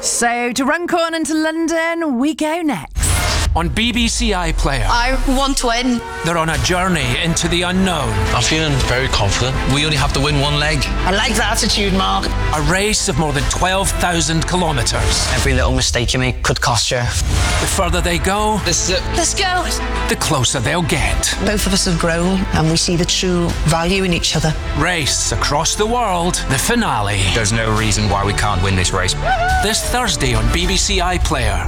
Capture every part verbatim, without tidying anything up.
So to Runcorn and to London we go next. On B B C iPlayer, I want to win. they're on a journey into the unknown. I'm feeling very confident. We only have to win one leg. I like the attitude, Mark. A race of more than twelve thousand kilometres. Every little mistake you make could cost you. The further they go, This is it. Let's go. the closer they'll get. Both of us have grown and we see the true value in each other. Race across the world, the finale. There's no reason why we can't win this race. This Thursday on B B C iPlayer.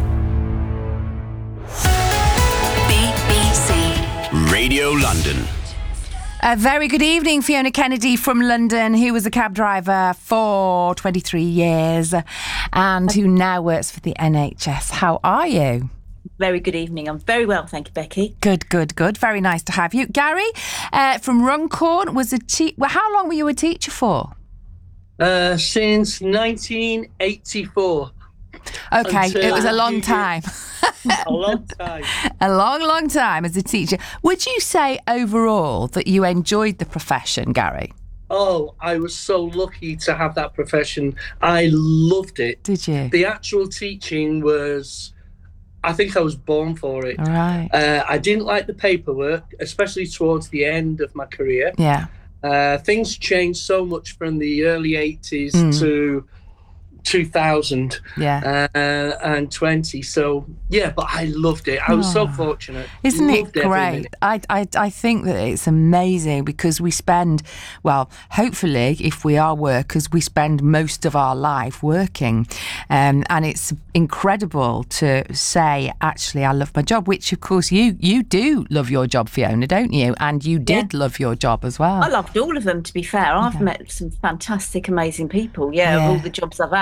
B B C Radio London. A very good evening, Fiona Kennedy from London, who was a cab driver for twenty-three years and who now works for the N H S. How are you? Very good evening. I'm very well, thank you, Becky. Good, good, good. Very nice to have you. Gary, uh, from Runcorn, was a te- well, how long were you a teacher for? Uh, since nineteen eighty-four. Okay, Until it was a long you- time. A long time. A long, long time as a teacher. Would you say overall that you enjoyed the profession, Gary? Oh, I was so lucky to have that profession. I loved it. Did you? The actual teaching was, I think I was born for it. All right. Uh, I didn't like the paperwork, especially towards the end of my career. Yeah. Uh, things changed so much from the early eighties Mm. to two thousand Yeah. uh, and twenty. So, yeah, but I loved it. I was so Oh. fortunate. Isn't it Loved every great? minute. I, I, I think that it's amazing because we spend, well, hopefully, if we are workers, we spend most of our life working. Um, and it's incredible to say, actually, I love my job, which, of course, you, you do love your job, Fiona, don't you? And you did Yeah. love your job as well. I loved all of them, to be fair. I've Yeah. met some fantastic, amazing people, yeah, Yeah. of all the jobs I've had.